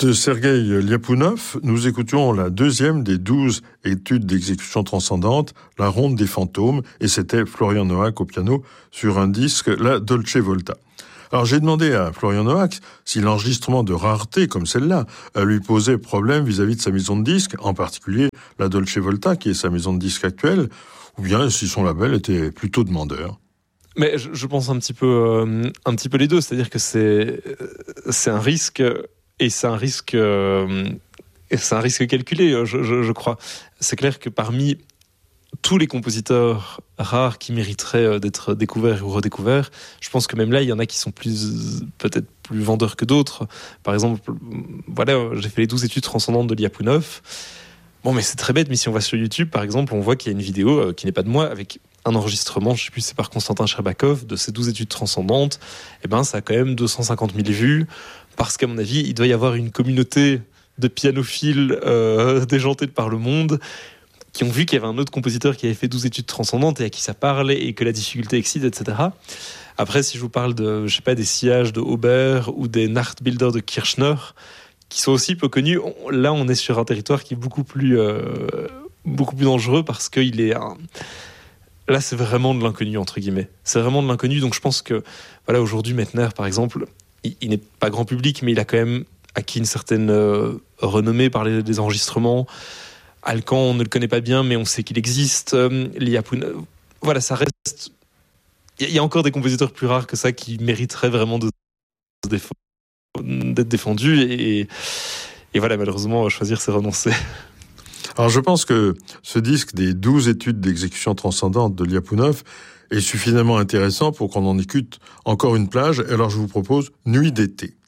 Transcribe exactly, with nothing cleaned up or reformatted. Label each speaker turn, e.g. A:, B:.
A: De Sergueï Liapounov, nous écoutions la deuxième des douze études d'exécution transcendante, la ronde des fantômes, et c'était Florian Noack au piano sur un disque, la Dolce Volta. Alors j'ai demandé à Florian Noack si l'enregistrement de rareté comme celle-là lui posait problème vis-à-vis de sa maison de disques, en particulier la Dolce Volta, qui est sa maison de disques actuelle, ou bien si son label était plutôt demandeur.
B: Mais je, je pense un petit peu, euh, un petit peu les deux, c'est-à-dire que c'est, c'est un risque... Et c'est un risque, euh, c'est un risque calculé, je, je, je crois. C'est clair que parmi tous les compositeurs rares qui mériteraient d'être découverts ou redécouverts, je pense que même là, il y en a qui sont plus, peut-être plus vendeurs que d'autres. Par exemple, voilà, j'ai fait les douze études transcendantes de Liapounov. Bon, mais c'est très bête, mais si on va sur YouTube, par exemple, on voit qu'il y a une vidéo qui n'est pas de moi, avec un enregistrement, je ne sais plus, c'est par Constantin Sherbakov, de ces douze études transcendantes. Eh ben, ça a quand même deux cent cinquante mille vues. Parce qu'à mon avis, il doit y avoir une communauté de pianophiles euh, déjantés de par le monde qui ont vu qu'il y avait un autre compositeur qui avait fait douze études transcendantes et à qui ça parlait et que la difficulté excite, et cetera. Après, si je vous parle de, je sais pas, des sillages de Aubert ou des Nachtbilder de Kirchner, qui sont aussi peu connus, on, là, on est sur un territoire qui est beaucoup plus, euh, beaucoup plus dangereux parce qu'il est un... Là, c'est vraiment de l'inconnu, entre guillemets. C'est vraiment de l'inconnu. Donc, je pense que, voilà, aujourd'hui, Mettner, par exemple, il, il n'est pas grand public, mais il a quand même acquis une certaine euh, renommée par les, les enregistrements. Alcan, on ne le connaît pas bien, mais on sait qu'il existe. Euh, Liapounov, voilà, ça reste... Il y, y a encore des compositeurs plus rares que ça qui mériteraient vraiment de, de défendre, d'être défendus. Et, et voilà, malheureusement, choisir, c'est renoncer.
A: Alors je pense que ce disque des douze études d'exécution transcendante de Liapounov est suffisamment intéressant pour qu'on en écoute encore une plage. Alors je vous propose Nuit d'été.